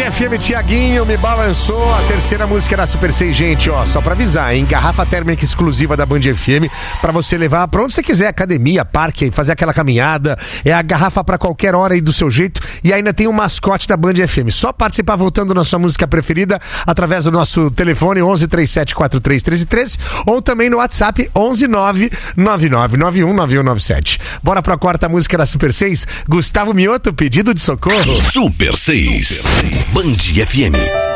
FM, Tiaguinho, Me Balançou, a terceira música da Super 6, gente, ó, só pra avisar, hein, garrafa térmica exclusiva da Band FM, pra você levar pra onde você quiser, academia, parque, fazer aquela caminhada, é a garrafa pra qualquer hora e do seu jeito, e ainda tem um mascote da Band FM, só participar votando na sua música preferida, através do nosso telefone 11 37 43 13 13, ou também no WhatsApp 11 9 9991 9197. Bora pra quarta música da Super 6, Gustavo Mioto, Pedido de Socorro. Super 6, Band FM.